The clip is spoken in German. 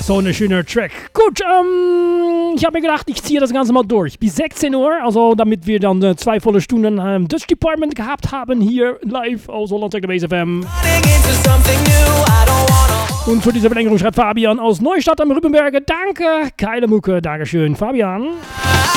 So eine schöne Track. Gut, ich habe mir gedacht, ich ziehe das Ganze mal durch. Bis 16 Uhr, also damit wir dann 2 volle Stunden Dutch Department gehabt haben hier live aus Holland Base FM. Und für diese Verlängerung schreibt Fabian aus Neustadt am Rübenberge. Danke, geile Mucke, Dankeschön, Fabian.